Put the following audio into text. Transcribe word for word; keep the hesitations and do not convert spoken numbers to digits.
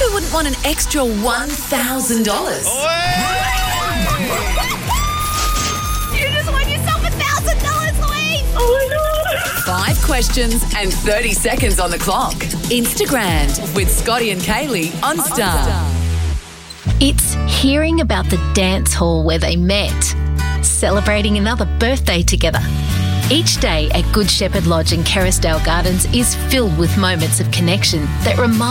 Who wouldn't want an extra one thousand dollars? You just won yourself one thousand dollars, Louise! Oh my God. Five questions and thirty seconds on the clock. Instagram with Scotty and Kaylee on Star. It's hearing about the dance hall where they met, celebrating another birthday together. Each day at Good Shepherd Lodge in Kerrisdale Gardens is filled with moments of connection that remind